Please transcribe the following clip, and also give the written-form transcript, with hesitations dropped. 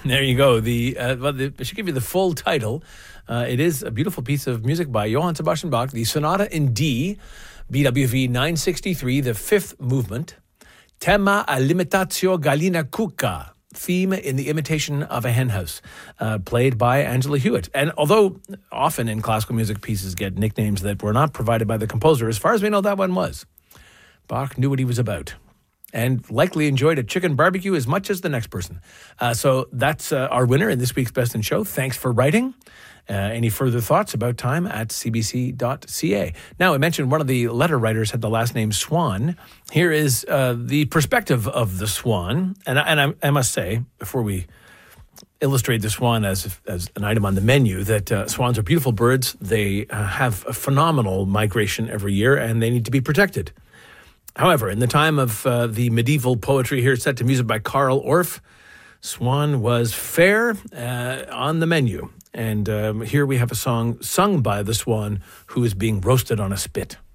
There you go. I should give you the full title. It is a beautiful piece of music by Johann Sebastian Bach, the Sonata in D, BWV 963, the fifth movement, Tema all'imitatio gallina cucca, theme in the imitation of a henhouse, played by Angela Hewitt. And although often in classical music pieces get nicknames that were not provided by the composer, as far as we know, that one was. Bach knew what he was about and likely enjoyed a chicken barbecue as much as the next person. So that's our winner in this week's Best in Show. Thanks for writing. Any further thoughts about time at cbc.ca. Now, I mentioned one of the letter writers had the last name Swan. Here is the perspective of the swan. And I must say, before we illustrate the swan as an item on the menu, that swans are beautiful birds. They have a phenomenal migration every year, and they need to be protected. However, in the time of the medieval poetry here set to music by Carl Orff, swan was fair on the menu. And here we have a song sung by the swan who is being roasted on a spit.